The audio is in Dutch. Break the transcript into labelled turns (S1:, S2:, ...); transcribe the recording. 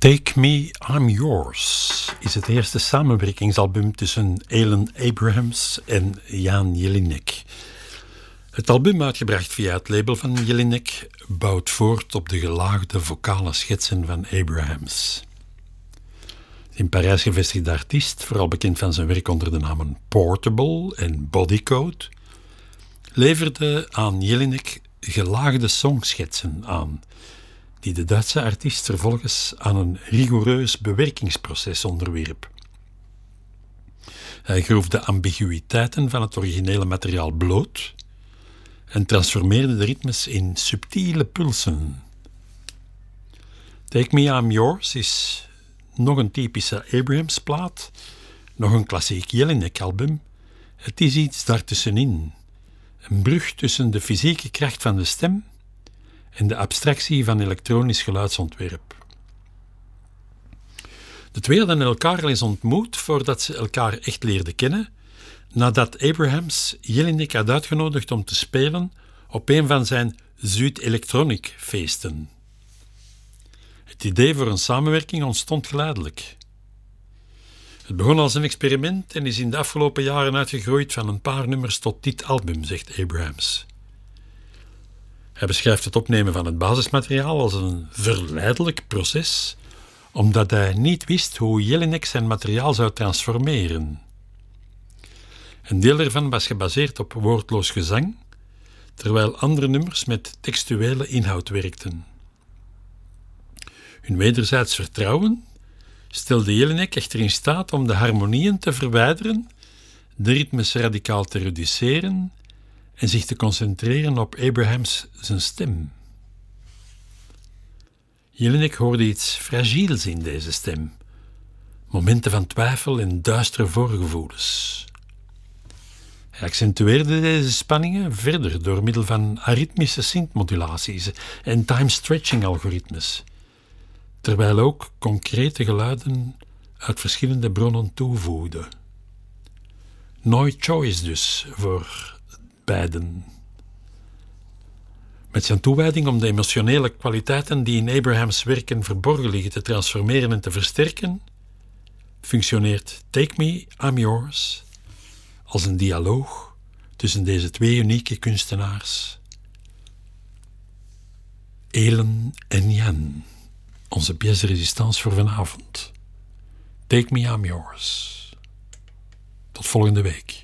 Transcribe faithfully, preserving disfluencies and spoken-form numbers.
S1: Take Me, I'm Yours is het eerste samenwerkingsalbum tussen Alan Abrahams en Jan Jelinek. Het album, uitgebracht via het label van Jelinek, bouwt voort op de gelaagde vocale schetsen van Abrahams. In Parijs gevestigde artiest, vooral bekend van zijn werk onder de namen Portable en Bodycode, leverde aan Jelinek gelaagde songschetsen aan, die de Duitse artiest vervolgens aan een rigoureus bewerkingsproces onderwierp. Hij groef de ambiguïteiten van het originele materiaal bloot en transformeerde de ritmes in subtiele pulsen. Take Me, I'm Yours is nog een typische Abrahams-plaat, nog een klassiek Jelinek-album. Het is iets daartussenin, een brug tussen de fysieke kracht van de stem en de abstractie van elektronisch geluidsontwerp. De twee hadden elkaar al eens ontmoet voordat ze elkaar echt leerden kennen, nadat Abrahams Jelinek had uitgenodigd om te spelen op een van zijn Zuid-Electronic feesten. Het idee voor een samenwerking ontstond geleidelijk. Het begon als een experiment en is in de afgelopen jaren uitgegroeid van een paar nummers tot dit album, zegt Abrahams. Hij beschrijft het opnemen van het basismateriaal als een verleidelijk proces, omdat hij niet wist hoe Jelinek zijn materiaal zou transformeren. Een deel ervan was gebaseerd op woordloos gezang, terwijl andere nummers met textuele inhoud werkten. Hun wederzijds vertrouwen stelde Jelinek echter in staat om de harmonieën te verwijderen, de ritmes radicaal te reduceren en zich te concentreren op Abrahams zijn stem. Jelinek hoorde iets fragiels in deze stem, momenten van twijfel en duistere voorgevoelens. Hij accentueerde deze spanningen verder door middel van aritmische synthmodulaties en time-stretching-algoritmes, terwijl ook concrete geluiden uit verschillende bronnen toevoegde. No choice dus voor beiden. Met zijn toewijding om de emotionele kwaliteiten die in Abrahams werken verborgen liggen te transformeren en te versterken, functioneert Take Me, I'm Yours als een dialoog tussen deze twee unieke kunstenaars. Alan en Jan, onze pièce de résistance voor vanavond. Take Me, I'm Yours. Tot volgende week.